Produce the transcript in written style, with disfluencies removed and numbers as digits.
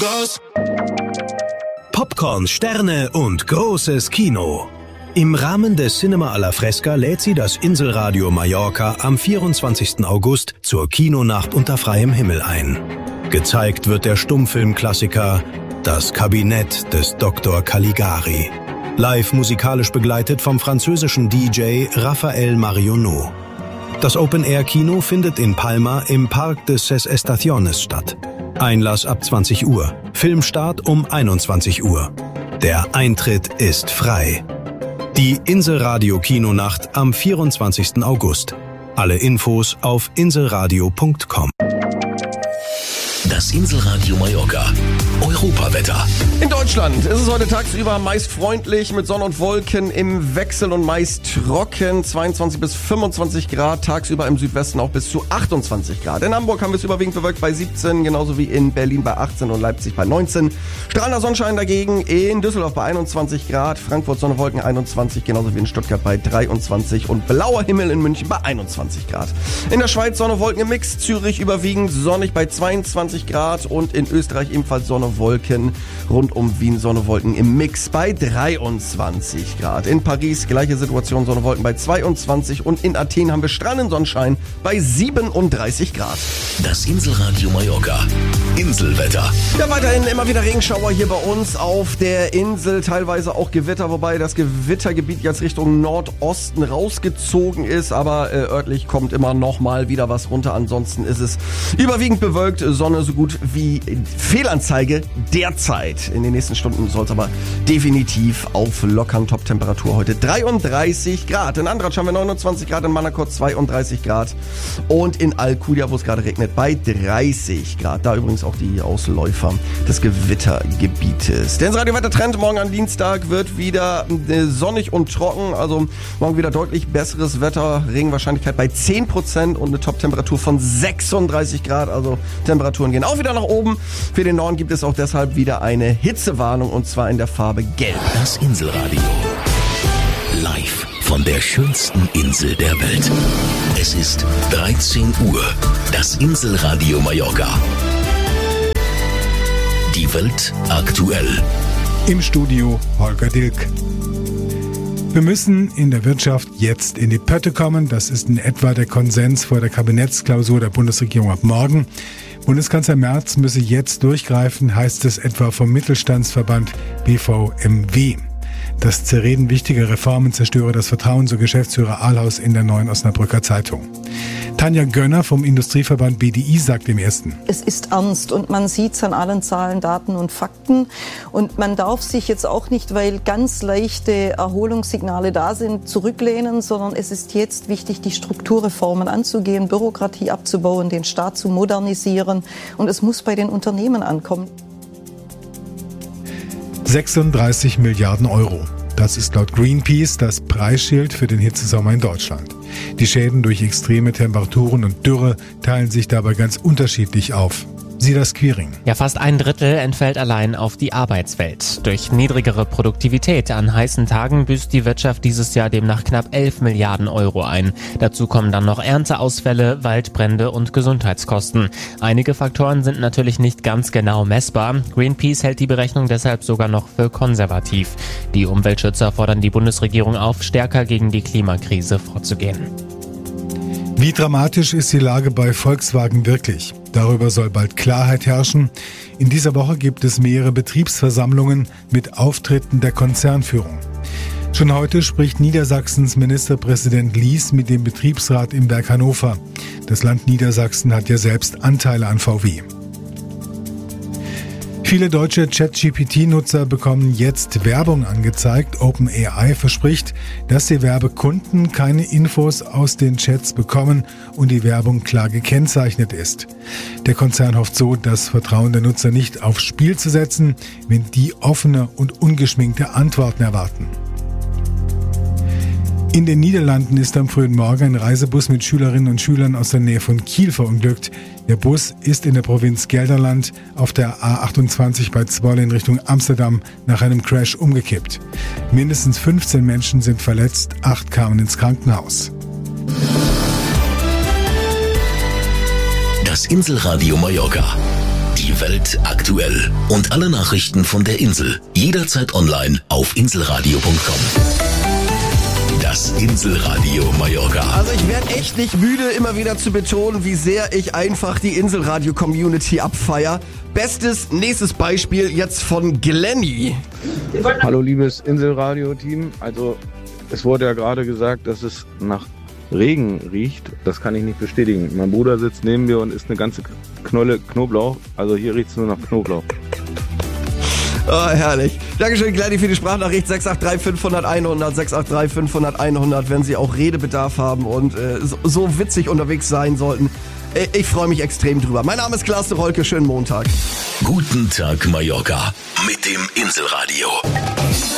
Popcorn, Sterne und großes Kino. Im Rahmen des Cinema alla Fresca lädt sie das Inselradio Mallorca am 24. August zur Kinonacht unter freiem Himmel ein. Gezeigt wird der Stummfilmklassiker Das Kabinett des Dr. Caligari. Live musikalisch begleitet vom französischen DJ Rafael Marionneau. Das Open-Air-Kino findet in Palma im Parque de Ses Estaciones statt. Einlass ab 20 Uhr. Filmstart um 21 Uhr. Der Eintritt ist frei. Die Inselradio-Kinonacht am 24. August. Alle Infos auf inselradio.com. Das Inselradio Mallorca. Europawetter. In Deutschland ist es heute tagsüber meist freundlich mit Sonne und Wolken im Wechsel und meist trocken. 22 bis 25 Grad, tagsüber im Südwesten auch bis zu 28 Grad. In Hamburg haben wir es überwiegend bewölkt bei 17, genauso wie in Berlin bei 18 und Leipzig bei 19. Strahlender Sonnenschein dagegen in Düsseldorf bei 21 Grad, Frankfurt Sonne Wolken 21, genauso wie in Stuttgart bei 23 und blauer Himmel in München bei 21 Grad. In der Schweiz Sonne Wolken im Mix, Zürich überwiegend sonnig bei 22 Grad und in Österreich ebenfalls Sonne Wolken, rund um Wien Sonne Wolken im Mix bei 23 Grad. In Paris gleiche Situation, Sonne Wolken bei 22 und in Athen haben wir strahlenden Sonnenschein bei 37 Grad. Das Inselradio Mallorca. Inselwetter. Ja, weiterhin immer wieder Regenschauer hier bei uns auf der Insel, teilweise auch Gewitter, wobei das Gewittergebiet jetzt Richtung Nordosten rausgezogen ist, aber örtlich kommt immer noch mal wieder was runter. Ansonsten ist es überwiegend bewölkt, Sonne so gut wie Fehlanzeige derzeit. In den nächsten Stunden soll es aber definitiv auflockern. Top-Temperatur heute 33 Grad. In Andratsch haben wir 29 Grad, in Manakor 32 Grad und in Alcudia, wo es gerade regnet, bei 30 Grad. Da übrigens auch die Ausläufer des Gewittergebietes. Der Radio-Wetter-Trend morgen am Dienstag wird wieder sonnig und trocken. Also morgen wieder deutlich besseres Wetter. Regenwahrscheinlichkeit bei 10% und eine Top-Temperatur von 36 Grad. Also Temperaturen gehen auch wieder nach oben. Für den Norden gibt es auch deshalb wieder eine Hitzewarnung und zwar in der Farbe Gelb. Das Inselradio. Live von der schönsten Insel der Welt. Es ist 13 Uhr. Das Inselradio Mallorca. Die Welt aktuell. Im Studio Holger Dilk. Wir müssen in der Wirtschaft jetzt in die Pötte kommen. Das ist in etwa der Konsens vor der Kabinettsklausur der Bundesregierung ab morgen. Bundeskanzler Merz müsse jetzt durchgreifen, heißt es etwa vom Mittelstandsverband BVMW. Das Zerreden wichtiger Reformen zerstöre das Vertrauen, so Geschäftsführer Ahlhaus in der Neuen Osnabrücker Zeitung. Tanja Gönner vom Industrieverband BDI sagt im Ersten: Es ist ernst und man sieht es an allen Zahlen, Daten und Fakten. Und man darf sich jetzt auch nicht, weil ganz leichte Erholungssignale da sind, zurücklehnen, sondern es ist jetzt wichtig, die Strukturreformen anzugehen, Bürokratie abzubauen, den Staat zu modernisieren. Und es muss bei den Unternehmen ankommen. 36 Milliarden Euro. Das ist laut Greenpeace das Preisschild für den Hitzesommer in Deutschland. Die Schäden durch extreme Temperaturen und Dürre teilen sich dabei ganz unterschiedlich auf. Silas Quiring. Ja, fast ein Drittel entfällt allein auf die Arbeitswelt. Durch niedrigere Produktivität an heißen Tagen büßt die Wirtschaft dieses Jahr demnach knapp 11 Milliarden Euro ein. Dazu kommen dann noch Ernteausfälle, Waldbrände und Gesundheitskosten. Einige Faktoren sind natürlich nicht ganz genau messbar. Greenpeace hält die Berechnung deshalb sogar noch für konservativ. Die Umweltschützer fordern die Bundesregierung auf, stärker gegen die Klimakrise vorzugehen. Wie dramatisch ist die Lage bei Volkswagen wirklich? Darüber soll bald Klarheit herrschen. In dieser Woche gibt es mehrere Betriebsversammlungen mit Auftritten der Konzernführung. Schon heute spricht Niedersachsens Ministerpräsident Lies mit dem Betriebsrat im Werk Hannover. Das Land Niedersachsen hat ja selbst Anteile an VW. Viele deutsche ChatGPT-Nutzer bekommen jetzt Werbung angezeigt. OpenAI verspricht, dass die Werbekunden keine Infos aus den Chats bekommen und die Werbung klar gekennzeichnet ist. Der Konzern hofft so, das Vertrauen der Nutzer nicht aufs Spiel zu setzen, wenn die offene und ungeschminkte Antworten erwarten. In den Niederlanden ist am frühen Morgen ein Reisebus mit Schülerinnen und Schülern aus der Nähe von Kiel verunglückt. Der Bus ist in der Provinz Gelderland auf der A28 bei Zwolle in Richtung Amsterdam nach einem Crash umgekippt. Mindestens 15 Menschen sind verletzt, 8 kamen ins Krankenhaus. Das Inselradio Mallorca. Die Welt aktuell. Und alle Nachrichten von der Insel jederzeit online auf inselradio.com. Das Inselradio Mallorca. Also ich werde echt nicht müde, immer wieder zu betonen, wie sehr ich einfach die Inselradio-Community abfeier. Nächstes Beispiel jetzt von Glenny. Hallo liebes Inselradio-Team. Also es wurde ja gerade gesagt, dass es nach Regen riecht. Das kann ich nicht bestätigen. Mein Bruder sitzt neben mir und isst eine ganze Knolle Knoblauch. Also hier riecht es nur nach Knoblauch. Oh, herrlich. Dankeschön, Glenny, für die Sprachnachricht. 683 500 100, 683 500 100, wenn Sie auch Redebedarf haben und so witzig unterwegs sein sollten. Ich freue mich extrem drüber. Mein Name ist Klaas Rolke. Schönen Montag. Guten Tag, Mallorca mit dem Inselradio.